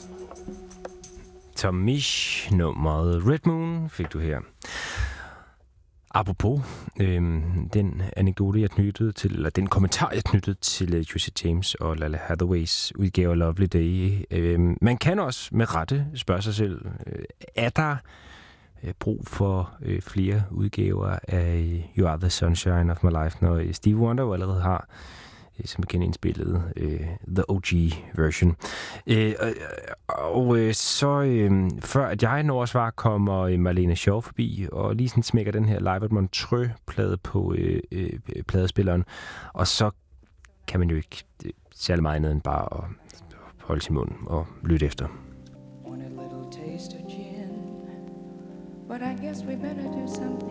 Tom Misch, nummeret Red Moon, fik du her. Apropos den anekdote, jeg knyttede til, eller den kommentar, jeg knyttede til Josie James og Lalah Hathaways udgave af Lovely Day. Man kan også med rette spørge sig selv, er der brug for flere udgaver af You Are the Sunshine of My Life, når Stevie Wonder jo allerede har, som bekendt indspillet, The OG version. Før at jeg når at svare, kommer Marlene Shaw forbi, og lige sådan smækker den her Live at Montreux-plade på pladespilleren, og så kan man jo ikke særlig meget andet end bare at holde sin mund og lytte efter. Want a little taste of gin, but I guess we better do something